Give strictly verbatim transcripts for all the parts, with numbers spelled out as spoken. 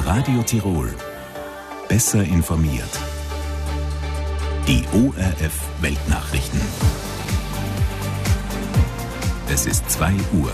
Radio Tirol. Besser informiert. Die O R F Weltnachrichten. Es ist zwei Uhr.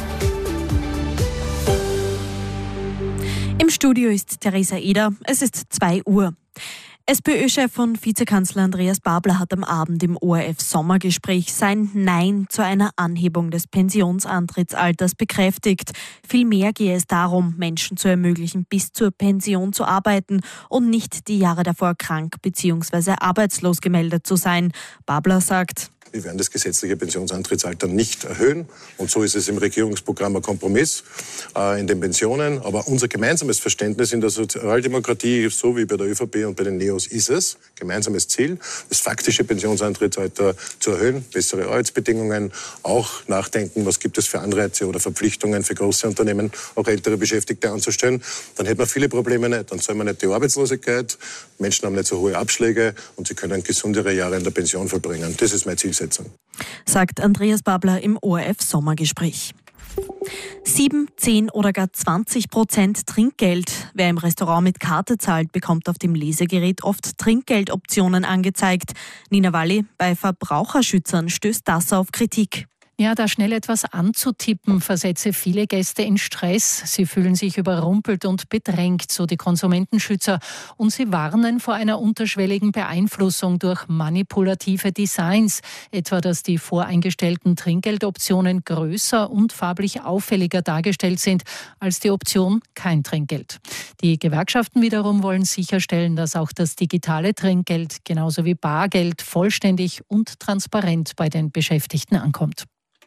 Im Studio ist Theresa Eder. Es ist zwei Uhr. S P Ö-Chef und Vizekanzler Andreas Babler hat am Abend im O R F-Sommergespräch sein Nein zu einer Anhebung des Pensionsantrittsalters bekräftigt. Vielmehr gehe es darum, Menschen zu ermöglichen, bis zur Pension zu arbeiten und nicht die Jahre davor krank bzw. arbeitslos gemeldet zu sein. Babler sagt: Wir werden das gesetzliche Pensionsantrittsalter nicht erhöhen. Und so ist es im Regierungsprogramm ein Kompromiss äh, in den Pensionen. Aber unser gemeinsames Verständnis in der Sozialdemokratie, so wie bei der ÖVP und bei den Neos, ist es, gemeinsames Ziel, das faktische Pensionsantrittsalter zu erhöhen, bessere Arbeitsbedingungen, auch nachdenken, was gibt es für Anreize oder Verpflichtungen für große Unternehmen, auch ältere Beschäftigte anzustellen. Dann hätten wir viele Probleme nicht. Dann soll man nicht die Arbeitslosigkeit, Menschen haben nicht so hohe Abschläge und sie können gesundere Jahre in der Pension verbringen. Das ist mein Ziel. Sagt Andreas Babler im O R F-Sommergespräch. Sieben, zehn oder gar zwanzig Prozent Trinkgeld. Wer im Restaurant mit Karte zahlt, bekommt auf dem Lesegerät oft Trinkgeldoptionen angezeigt. Nina Walli, bei Verbraucherschützern stößt das auf Kritik. Ja, da schnell etwas anzutippen, versetze viele Gäste in Stress. Sie fühlen sich überrumpelt und bedrängt, so die Konsumentenschützer. Und sie warnen vor einer unterschwelligen Beeinflussung durch manipulative Designs. Etwa, dass die voreingestellten Trinkgeldoptionen größer und farblich auffälliger dargestellt sind als die Option kein Trinkgeld. Die Gewerkschaften wiederum wollen sicherstellen, dass auch das digitale Trinkgeld genauso wie Bargeld vollständig und transparent bei den Beschäftigten ankommt.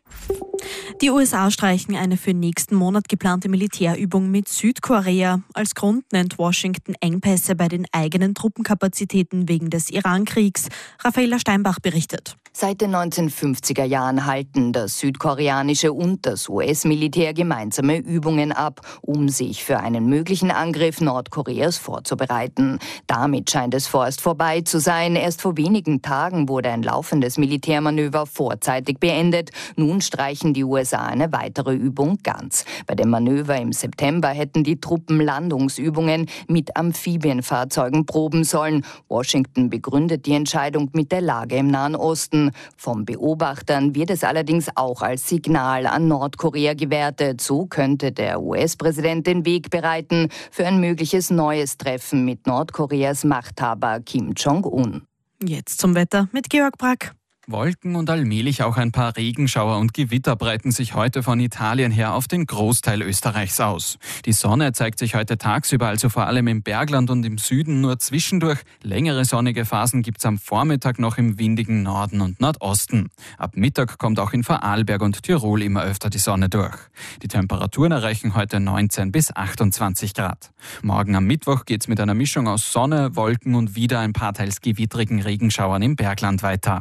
Die U S A streichen eine für nächsten Monat geplante Militärübung mit Südkorea. Als Grund nennt Washington Engpässe bei den eigenen Truppenkapazitäten wegen des Iran-Kriegs. Raffaela Steinbach berichtet. Seit den neunzehnhundertfünfziger Jahren halten das südkoreanische und das U S-Militär gemeinsame Übungen ab, um sich für einen möglichen Angriff Nordkoreas vorzubereiten. Damit scheint es vorerst vorbei zu sein. Erst vor wenigen Tagen wurde ein laufendes Militärmanöver vorzeitig beendet. Nun streichen die U S A eine weitere Übung ganz. Bei dem Manöver im September hätten die Truppen Landungsübungen mit Amphibienfahrzeugen proben sollen. Washington begründet die Entscheidung mit der Lage im Nahen Osten. Von Beobachtern wird es allerdings auch als Signal an Nordkorea gewertet. So könnte der U S-Präsident den Weg bereiten für ein mögliches neues Treffen mit Nordkoreas Machthaber Kim Jong-un. Jetzt zum Wetter mit Georg Brack. Wolken und allmählich auch ein paar Regenschauer und Gewitter breiten sich heute von Italien her auf den Großteil Österreichs aus. Die Sonne zeigt sich heute tagsüber, also vor allem im Bergland und im Süden, nur zwischendurch. Längere sonnige Phasen gibt's am Vormittag noch im windigen Norden und Nordosten. Ab Mittag kommt auch in Vorarlberg und Tirol immer öfter die Sonne durch. Die Temperaturen erreichen heute neunzehn bis achtundzwanzig Grad. Morgen am Mittwoch geht's mit einer Mischung aus Sonne, Wolken und wieder ein paar teils gewittrigen Regenschauern im Bergland weiter.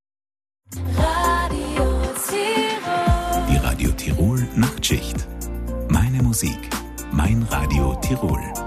Radio Tirol. Die Radio Tirol Nachtschicht. Meine Musik, mein Radio Tirol.